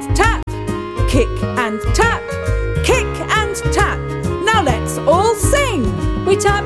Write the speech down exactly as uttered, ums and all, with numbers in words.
tap, kick and tap, kick and tap. Now let's all sing. We tap,